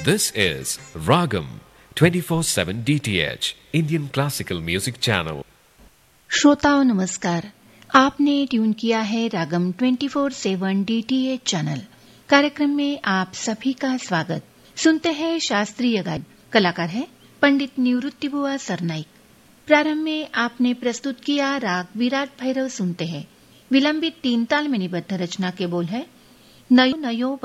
This is Ragam 24/7 DTH Indian Classical Music Channel. श्रोताओं नमस्कार, आपने ट्यून किया है रागम 24/7 DTH चैनल। कार्यक्रम में आप सभी का स्वागत। सुनते हैं शास्त्रीय गायन। कलाकार है पंडित निवृत्ति बुआ सरनाइक। प्रारंभ में आपने प्रस्तुत किया राग विराट भैरव। सुनते हैं विलंबित 3 ताल में निबद्ध रचना के बोल है नयो नयो